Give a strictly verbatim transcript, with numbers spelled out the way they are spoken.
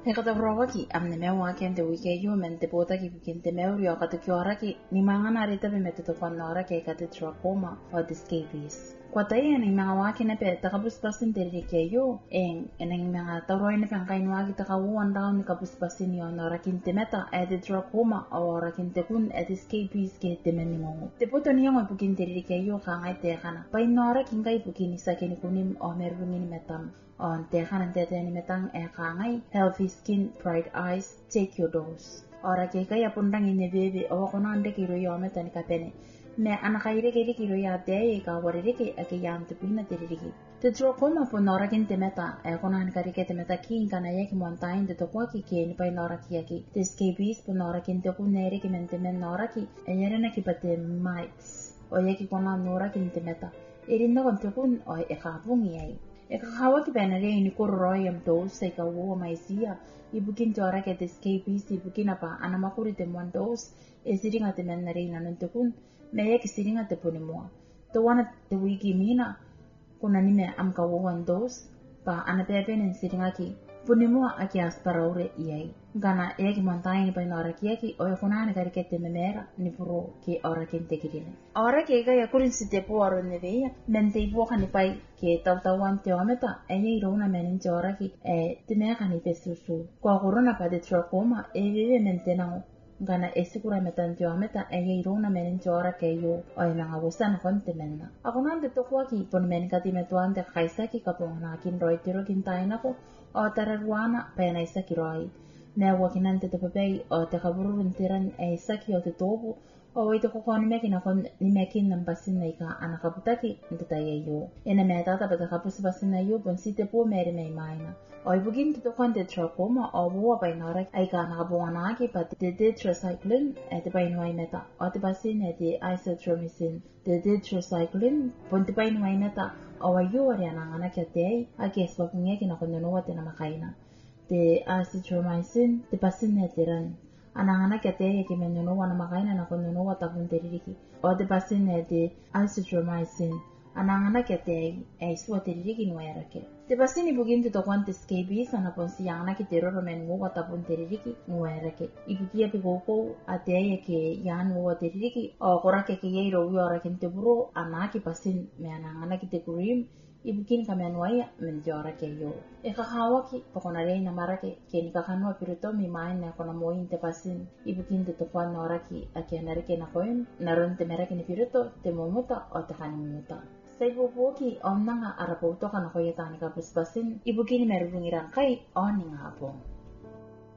Nikatavrovaki amne mewa kente wike yu mente bota ki kente meurio katu kioraki ni mangana rita bimete to fanora ke katu trachoma o discabies. Kwatai ni mga waki na pe takabuspasin diri ke yu en eneng mga tawroi na pangkain waki takawuan daw ni kabuspasin yo no rakinte meta edi trachoma o rakinte kun edi discabies ke temenimongo. Te poto ni yung ipukin diri ke yu kangay tekana. Painora kingay ipukin isa kinikunim o merungin metam. On tekan tete ni metang e kangay healthy skin, bright eyes, take your dose. Ora ke kaya pundang ini bebe o kono ande kiro yo metan kapene. Me anakaire ke kiro ya de ka warire ke ake yam te pina tiriki. Te trachoma po nora kin te meta e kono an kari ke te meta kin kana yeki montain de to kwa ki ke ni pai nora ki yaki. Te scabies po nora kin te ku nere ki mente men nora ki e yere na ki pate mites. O yeki kono nora kin te meta. Irinda kon te kun o e kabungi ai. E kakawa ki penare ini koroi am dos e ka wo maisia ibukin tora ke discabies ibukin apa anamakuri te mon dos e siringa te menare ina nantukun me ye ki siringa te punimua to wana te wiki mina kuna nime am ka wo wan dos pa anapepe nen siringa ki punimua aki asparaure iai gana e ki montai ni painora ki aki o kuna ne kari ke te memera ni puro ki ora kente kirine ora ke ga yakurin site puaro ne veia mente ibo kani pai ke tau tau an te ometa e ye irona menin te ora ki e te mea kani te susu kwa korona pa de trachoma e vive mente nao gana e sikura metan te ometa e ye irona menin te ora ke yo o e nanga wusana konte menna ako nante tokua ki pon men kati metuan te kaisaki kapong na kin roi tiro kin tainako o tararuana pena isaki roi Nea wakinante te papei o te kabururun tiran e isaki o te tōpu o wei te koko ni meki na kon ni meki nan pasin nei ka ana kaputaki nte tai e yo. Ena mea tata pata kapusi pasin na yo pon si te pua mere mei maina. O i bugin te tokon te trachoma o wua pai nara ai ka nakabuana aki pa te tetracycline e te painuai meta. O te pasin e te isotretinoin. Te tetracycline pon te painuai meta o wa yo ari anangana kia te ei a ki eswapungeki na kondonoa te namakaina. Te azithromycin, te pasin e te ran. Anangana kia te e ki mendonoa na makaina na kondonoa tapun te ririki. O te pasin e te azithromycin. Anangana kia te e isua te ririki nua e rake. Te pasin i bukin te tokuan te scabies ana ponsi yana ki te roro men ngua tapun te ririki nua e rake. I bukia pe koko a te e ke yan ngua te ririki. O korake ke yeiro ui ora kin te buro ana ki pasin me anangana ki te kurim. Ibukin ka menuaya men te ora ke yo. E kakawa ki pakona reina marake ke ni kakanua piruto mi main na kona moin te pasin. Ibukin te tokuan na ora ki a ke anarike na koin. Naron te merake ni piruto te momuta o te kanimuta. Sa ibubuki o nanga araputo ka na koyeta ni kapuspasin. Ibukin merubungiran kai o ni nga apong.